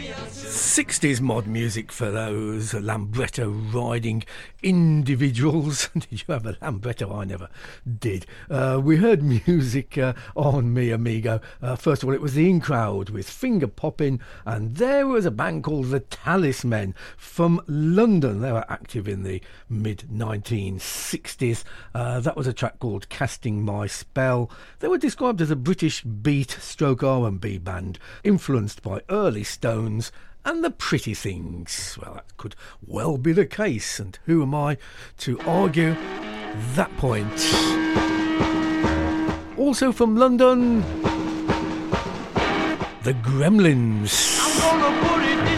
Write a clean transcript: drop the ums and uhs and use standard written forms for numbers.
60s mod music for those Lambretta riding individuals. Did you have a Lambretta? I never did. We heard music on Mi Amigo. First of all, it was the In Crowd with Finger Poppin', and there was a band called the Talismen from London. They were active in the mid-1960s. That was a track called Casting My Spell. They were described as a British beat stroke R&B band, influenced by early Stones and the Pretty Things. Well, that could well be the case, and who am I to argue that point? Also from London, the Gremlins. I'm gonna put it